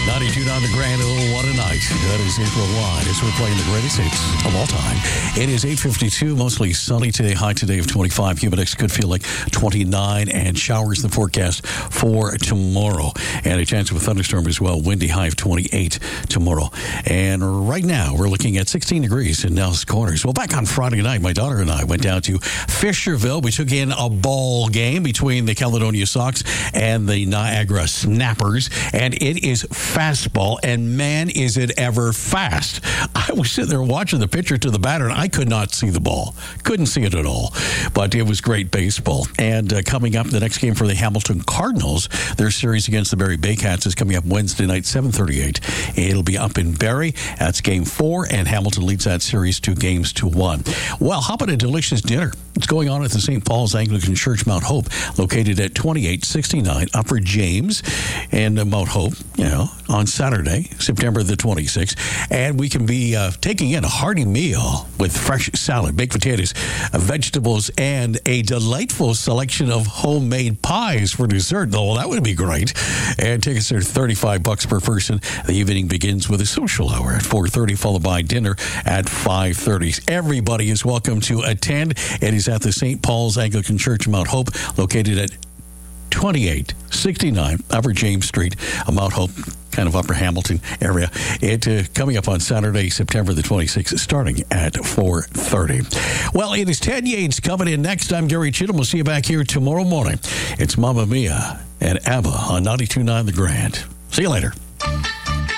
92.9 The Grand. Oh, what a night. That is April Wine as we're playing the greatest hits of all time. It is 8:52, mostly sunny today. High today of 25. Humidex could feel like 29, and showers in the forecast for tomorrow. And a chance of a thunderstorm as well. Windy, high of 28 tomorrow. And right now, we're looking at 16 degrees in Nels Corners. Well, back on Friday night, my daughter and I went down to Fisherville. We took in a ball game between the Caledonia Sox and the Niagara Snappers. And it is fastball, and man, is it ever fast. I was sitting there watching the pitcher to the batter, and I could not see the ball. Couldn't see it at all. But it was great baseball. And coming up, the next game for the Hamilton Cardinals, their series against the Barrie Baycats is coming up Wednesday night, 7:38. It'll be up in Barrie. That's game 4, and Hamilton leads that series 2-1. Well, how about a delicious dinner? It's going on at the St. Paul's Anglican Church, Mount Hope, located at 2869 Upper James in Mount Hope, on Saturday, September the 26th. And we can be taking in a hearty meal with fresh salad, baked potatoes, vegetables, and a delightful selection of homemade pies for dessert. Oh, that would be great. And tickets are $35 per person. The evening begins with a social hour at 4:30, followed by dinner at 5:30. Everybody is welcome to attend. It is at the St. Paul's Anglican Church, Mount Hope, located at 2869 Upper James Street, Mount Hope, kind of Upper Hamilton area. It coming up on Saturday, September the 26th, starting at 4:30. Well, it is Ted Yates coming in next. I'm Gary Chittum. We'll see you back here tomorrow morning. It's Mamma Mia and ABBA on 92.9 The Grand. See you later.